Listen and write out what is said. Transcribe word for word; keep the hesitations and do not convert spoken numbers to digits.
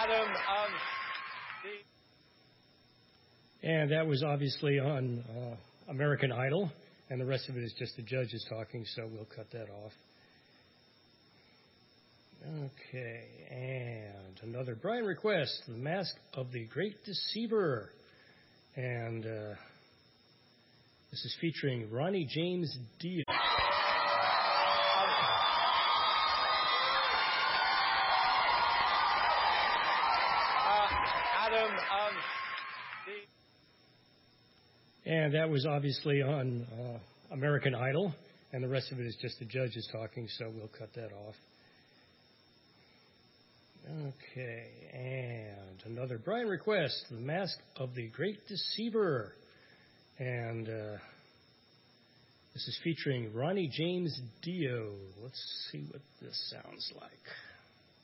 Adam, um, the... And that was obviously on uh, American Idol, and the rest of it is just the judges talking, so we'll cut that off. Okay, and another Brian request, The Mask of the Great Deceiver. And uh, this is featuring Ronnie James Dio. Adam, um, the... And that was obviously on uh, American Idol, and the rest of it is just the judges talking, so we'll cut that off. Okay, and another Brian request, The Mask of the Great Deceiver. And uh, this is featuring Ronnie James Dio. Let's see what this sounds like.